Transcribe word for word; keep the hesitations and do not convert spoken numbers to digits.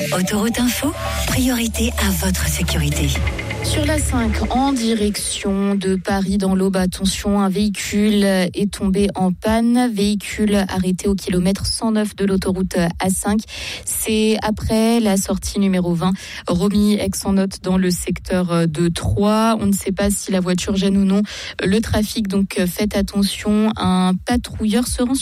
Autoroute Info, priorité à votre sécurité. Sur la cinq, en direction de Paris dans l'Aube, attention, un véhicule est tombé en panne. Véhicule arrêté au kilomètre cent neuf de l'autoroute A cinq. C'est après la sortie numéro vingt, Romilly-Aix-en-Othe dans le secteur de Troyes. On ne sait pas si la voiture gêne ou non le trafic, donc faites attention. Un patrouilleur se rend